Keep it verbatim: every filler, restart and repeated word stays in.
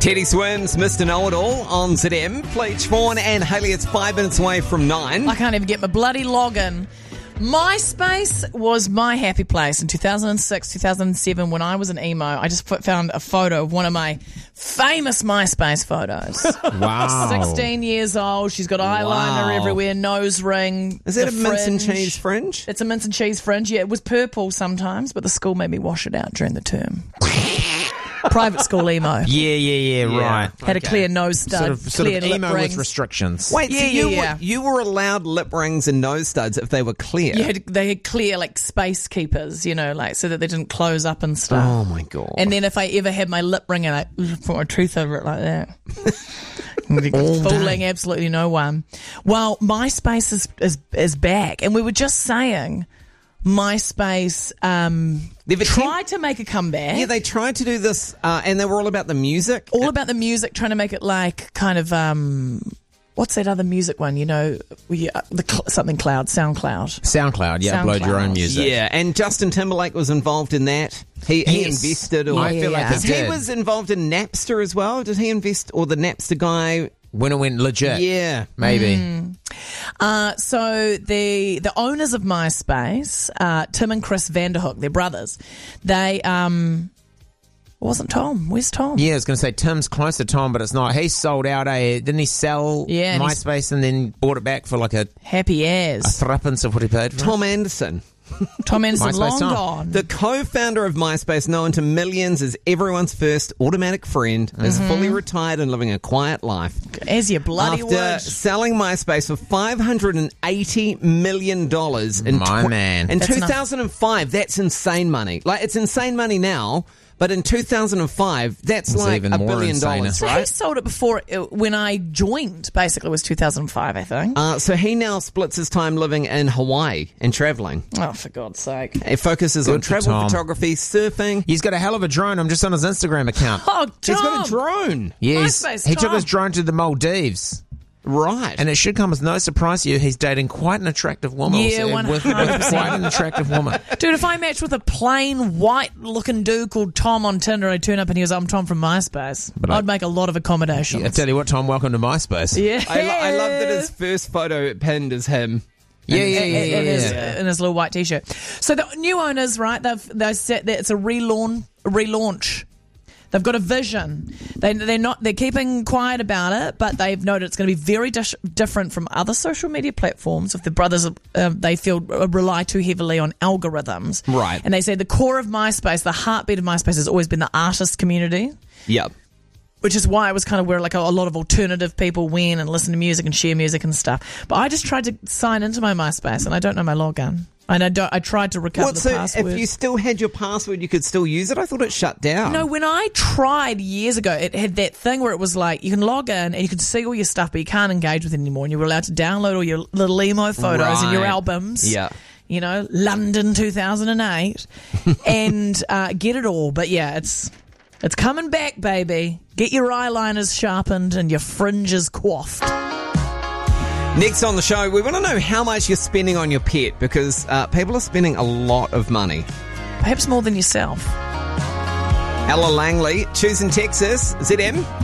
Teddy Swims, Mister Know-It-All on Z M. Fleach Vaughan and Hayley, it's five minutes away from nine. I can't even get my bloody login. MySpace was my happy place in two thousand six, two thousand seven when I was an emo. I just put, found a photo of one of my famous MySpace photos. Wow. sixteen years old. She's got eyeliner Wow. everywhere, nose ring. Is that a the mince and fringe. cheese fringe? It's a mince and cheese fringe. Yeah, it was purple sometimes, but the school made me wash it out during the term. Private school emo. Yeah, yeah, yeah, right. Had Okay. a clear nose stud, Sort of, sort clear of lip emo rings. with restrictions. Wait, Yeah, so you, yeah, yeah. Were, you were allowed lip rings and nose studs if they were clear? You had, they had clear, like, space keepers, you know, like, so that they didn't close up and stuff. Oh, my God. And then if I ever had my lip ring and I put my tooth over it like that. Fooling absolutely no one. Well, MySpace is, is is back, and we were just saying MySpace um, They've attempt- tried to make a comeback. Yeah, they tried to do this, uh, and they were all about the music. all about the music, trying to make it like kind of um, what's that other music one? You know, we, uh, the cl- something cloud, SoundCloud. SoundCloud, yeah, upload your SoundCloud. own music. Yeah, and Justin Timberlake was involved in that. He, he Yes. invested. Or, I feel like Yeah. he He did. was involved in Napster as well. Did he invest? Or the Napster guy? When it went legit. Yeah. Maybe. Uh, so the the owners of MySpace, uh, Tim and Chris Vanderhook, they're brothers. They um, it wasn't Tom. Where's Tom? Yeah, I was going to say Tim's close to Tom, but it's not. He sold out a... Didn't he sell Yeah, and he's- MySpace and then bought it back for like a, Happy a as threepence of what he paid for it? Tom Anderson, Tom Anderson, MySpace long Tom. gone. the co-founder of MySpace, known to millions as everyone's first automatic friend, is Mm-hmm. fully retired and living a quiet life. as you bloody After would. selling MySpace for five hundred eighty million dollars in, My man. in That's two thousand five, that's insane money. Like, it's insane money now, but in two thousand five, that's It's like even a more billion insaner. dollars, So he right? sold it before uh, when I joined. Basically, it was two thousand five, I think. Uh, so he now splits his time living in Hawaii and traveling. Oh, for God's sake! It focuses on Good for travel Tom. photography, surfing. He's got a hell of a drone. I'm just on his Instagram account. Oh, Tom! He's got a drone. Yeah, he's- MySpace he took Tom. his drone to the Maldives. Right. And it should come as no surprise to you, he's dating quite an attractive woman. Yeah, with, one with hundred percent. quite an attractive woman. Dude, if I matched with a plain white-looking dude called Tom on Tinder, I'd turn up and he was, I'm Tom from MySpace. But I- I'd make a lot of accommodations. I tell you what, Tom, welcome to MySpace. Yeah, I, lo- I love that his first photo pinned is him. Yeah, yeah, yeah, in, yeah. in his, yeah. in his little white t-shirt. So the new owners, right? They've they said that it's a relaunch. Relaunch. They've got a vision. They they're not they're keeping quiet about it, but they've noted it's going to be very dis- different from other social media platforms. If the brothers uh, they feel uh, rely too heavily on algorithms, Right. And they say the core of MySpace, the heartbeat of MySpace, has always been the artist community. Yep. Which is why it was kind of where like a, a lot of alternative people went and listen to music and share music and stuff. But I just tried to sign into my MySpace and I don't know my login. And I don't. I tried to recover What, the so password. if you still had your password, you could still use it? I thought it shut down. No, when I tried years ago, it had that thing where it was like you can log in and you can see all your stuff, but you can't engage with it anymore. And you were allowed to download all your little emo photos and your Right. albums. Yeah. You know, London two thousand eight, and uh, get it all. But yeah, it's it's coming back, baby. Get your eyeliners sharpened and your fringes coiffed. Next on the show, we want to know how much you're spending on your pet because uh, people are spending a lot of money. Perhaps more than yourself. Ella Langley, choosing Texas, Z M,